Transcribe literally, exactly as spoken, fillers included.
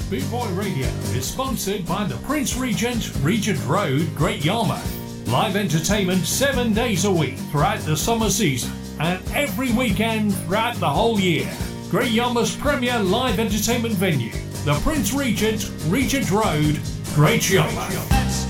Boot Boy Radio is sponsored by the Prince Regent, Regent Road, Great Yarmouth. Live entertainment seven days a week throughout the summer season and every weekend throughout the whole year. Great Yarmouth's premier live entertainment venue, the Prince Regent, Regent Road, Great Yarmouth.